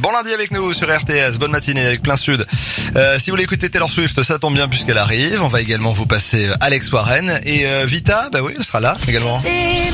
Bon lundi avec nous sur RTS, bonne matinée avec plein sud. Si vous voulez écouter Taylor Swift, ça tombe bien puisqu'elle arrive. On va également vous passer Alex Warren et Vita, bah oui, elle sera là également.